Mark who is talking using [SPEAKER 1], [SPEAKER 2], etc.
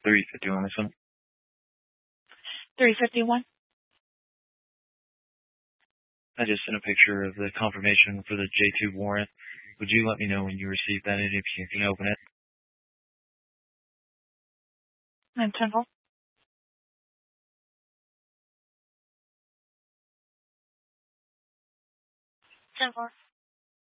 [SPEAKER 1] 350 on this one.
[SPEAKER 2] 351.
[SPEAKER 1] I just sent a picture of the confirmation for the J2 warrant. Would you let me know when you receive that and if you can open it?
[SPEAKER 2] 910. 10-4.